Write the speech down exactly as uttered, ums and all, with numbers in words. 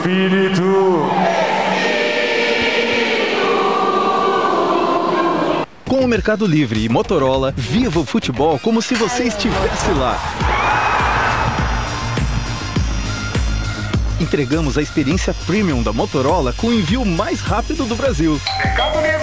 Espírito. Com o Mercado Livre e Motorola, viva o futebol como se você estivesse lá. Entregamos a experiência premium da Motorola com o envio mais rápido do Brasil. Mercado Livre.